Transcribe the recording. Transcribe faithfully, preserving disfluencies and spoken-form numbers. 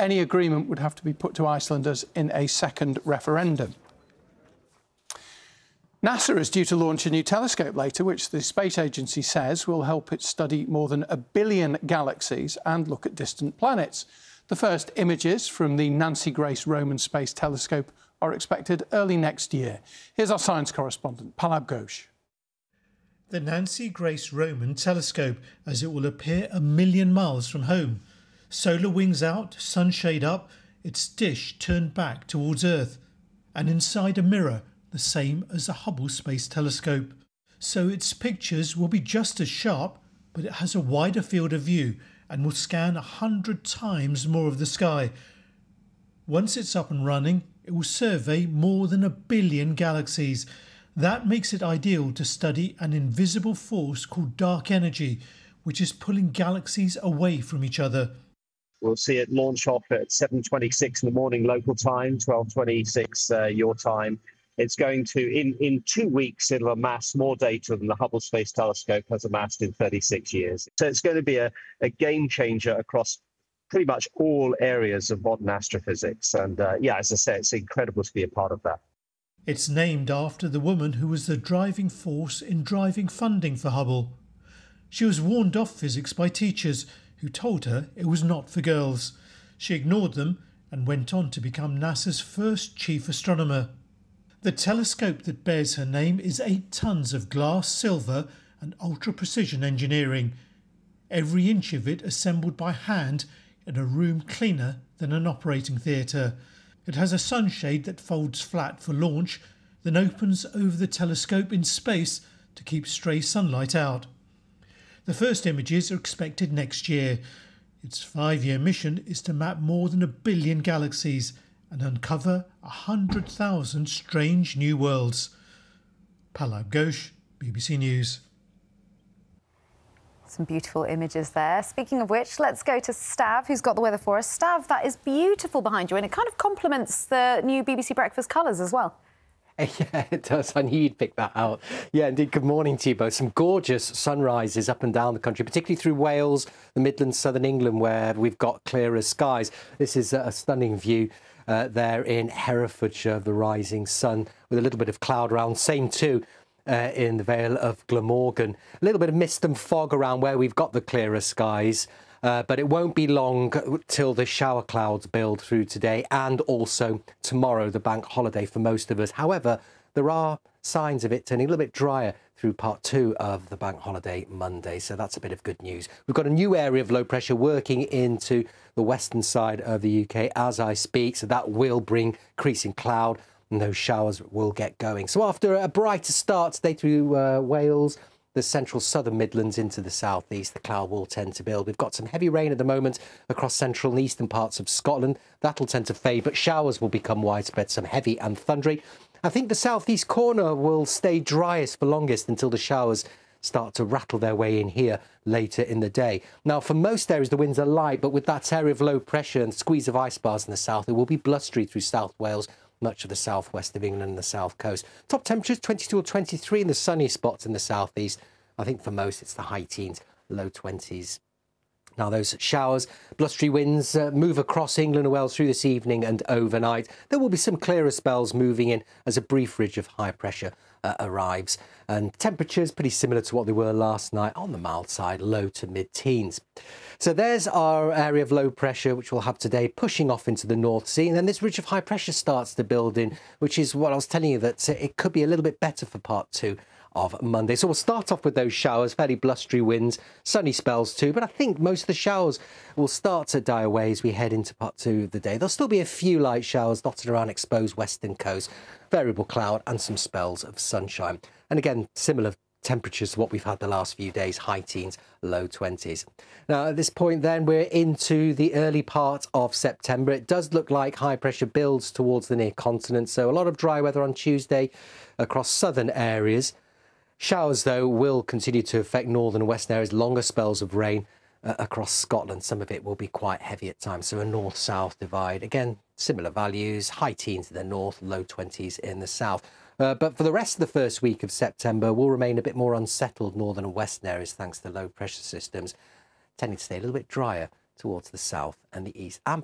any agreement would have to be put to Icelanders in a second referendum. NASA is due to launch a new telescope later, which the space agency says will help it study more than a billion galaxies and look at distant planets. The first images from the Nancy Grace Roman Space Telescope are expected early next year. Here's our science correspondent, Pallab Ghosh. The Nancy Grace Roman Telescope, as it will appear a million miles from home. Solar wings out, sunshade up, its dish turned back towards Earth, and inside a mirror, the same as the Hubble Space Telescope. So its pictures will be just as sharp, but it has a wider field of view and will scan a hundred times more of the sky. Once it's up and running, it will survey more than a billion galaxies. That makes it ideal to study an invisible force called dark energy, which is pulling galaxies away from each other. We'll see it launch off at seven twenty-six in the morning local time, twelve twenty-six uh, your time. It's going to, in, in two weeks, it'll amass more data than the Hubble Space Telescope has amassed in thirty-six years. So it's going to be a, a game changer across pretty much all areas of modern astrophysics. And uh, yeah, as I say, it's incredible to be a part of that. It's named after the woman who was the driving force in driving funding for Hubble. She was warned off physics by teachers who told her it was not for girls. She ignored them and went on to become NASA's first chief astronomer. The telescope that bears her name is eight tons of glass, silver and ultra-precision engineering. Every inch of it assembled by hand in a room cleaner than an operating theatre. It has a sunshade that folds flat for launch, then opens over the telescope in space to keep stray sunlight out. The first images are expected next year. Its five-year mission is to map more than a billion galaxies and uncover one hundred thousand strange new worlds. Pallab Ghosh, B B C News. Some beautiful images there. Speaking of which, let's go to Stav, who's got the weather for us. Stav, that is beautiful behind you, and it kind of complements the new B B C Breakfast colours as well. Yeah, it does. I knew you'd pick that out. Yeah, indeed. Good morning to you both. Some gorgeous sunrises up and down the country, particularly through Wales, the Midlands, southern England, where we've got clearer skies. This is a stunning view uh, there in Herefordshire of the rising sun with a little bit of cloud around. Same too uh, in the Vale of Glamorgan. A little bit of mist and fog around where we've got the clearer skies. Uh, but it won't be long till the shower clouds build through today and also tomorrow, the bank holiday for most of us. However, there are signs of it turning a little bit drier through part two of the bank holiday Monday. So that's a bit of good news. We've got a new area of low pressure working into the western side of the U K as I speak. So that will bring increasing cloud and those showers will get going. So after a brighter start today through uh, Wales, the central southern Midlands into the southeast, the cloud will tend to build. We've got some heavy rain at the moment across central and eastern parts of Scotland. That'll tend to fade, but showers will become widespread, some heavy and thundery. I think the southeast corner will stay driest for longest until the showers start to rattle their way in here later in the day. Now, for most areas, the winds are light, but with that area of low pressure and squeeze of ice bars in the south, it will be blustery through South Wales, much of the southwest of England and the south coast. Top temperatures twenty-two or twenty-three in the sunny spots in the southeast. I think for most it's the high teens, low twenties. Now those showers, blustery winds uh, move across England and Wales through this evening and overnight. There will be some clearer spells moving in as a brief ridge of high pressure uh, arrives. And temperatures pretty similar to what they were last night on the mild side, low to mid-teens. So there's our area of low pressure, which we'll have today, pushing off into the North Sea. And then this ridge of high pressure starts to build in, which is what I was telling you, that it could be a little bit better for part two of Monday. So we'll start off with those showers, fairly blustery winds, sunny spells too, but I think most of the showers will start to die away as we head into part two of the day. There'll still be a few light showers dotted around exposed western coast, variable cloud and some spells of sunshine. And again, similar temperatures to what we've had the last few days, high teens, low twenties. Now at this point then we're into the early part of September. It does look like high pressure builds towards the near continent, so a lot of dry weather on Tuesday across southern areas. Showers, though, will continue to affect northern and western areas, longer spells of rain uh, across Scotland. Some of it will be quite heavy at times, so a north-south divide. Again, similar values, high teens in the north, low twenties in the south. Uh, but for the rest of the first week of September, we'll remain a bit more unsettled northern and western areas thanks to low pressure systems, tending to stay a little bit drier towards the south and the east. And